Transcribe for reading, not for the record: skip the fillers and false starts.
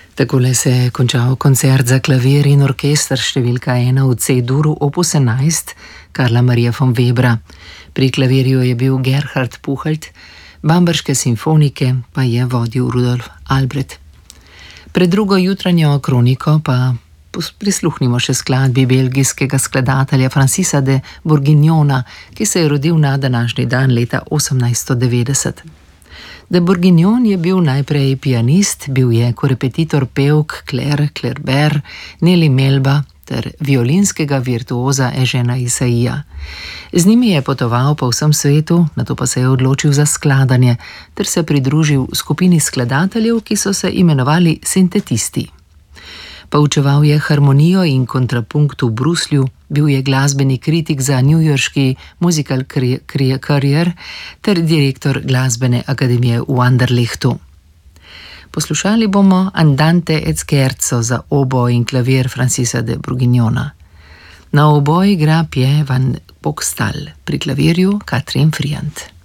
Takole se je končal koncert za klavir in orkester številka 1 v C-duru opus 11 Karla Marija von Webra. Pri klavirju je bil Gerhard Puchelt, bamberške simfonike pa je vodil Rudolf Albrecht. Pred drugo jutranjo kroniko pa prisluhnimo še skladbi belgijskega skladatelja Francisa de Bourguignona, ki se je rodil na današnji dan leta 1890. De Bourguignon je bil najprej pianist, bil je korepetitor pevk Claire Clairbert, Nelly Melba ter violinskega virtuoza Eugena Isaija. Z njimi je potoval po vsem svetu, nato pa se je odločil za skladanje ter se pridružil skupini skladateljev, ki so se imenovali sintetisti. Poučeval je harmonijo in kontrapunkt v Bruslju, bil je glasbeni kritik za newyorški Musical Career ter direktor glasbene akademije v Anderlechtu. Poslušali bomo Andante et scherzo za obo in klavir Francisa de Bourguignona. Na oboji igra Pierre van Boxtal, pri klavirju Katrin Friant.